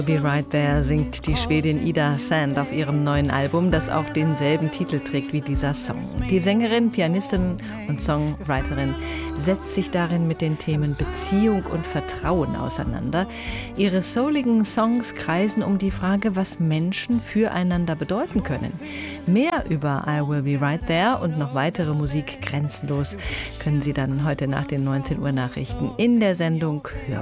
Be Right There singt die Schwedin Ida Sand auf ihrem neuen Album, das auch denselben Titel trägt wie dieser Song. Die Sängerin, Pianistin und Songwriterin setzt sich darin mit den Themen Beziehung und Vertrauen auseinander. Ihre souligen Songs kreisen um die Frage, was Menschen füreinander bedeuten können. Mehr über I Will Be Right There und noch weitere Musik grenzenlos können Sie dann heute nach den 19 Uhr Nachrichten in der Sendung Hörbar